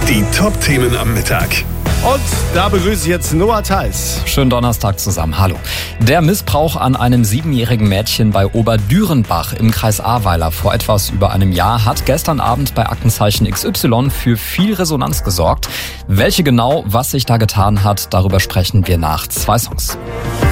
Die Top-Themen am Mittag. Und da begrüße ich jetzt Noah Theis. Schönen Donnerstag zusammen, hallo. Der Missbrauch an einem 7-jährigen Mädchen bei Oberdürenbach im Kreis Ahrweiler vor etwas über einem Jahr hat gestern Abend bei Aktenzeichen XY für viel Resonanz gesorgt. Welche genau, was sich da getan hat, darüber sprechen wir nach 2 Songs.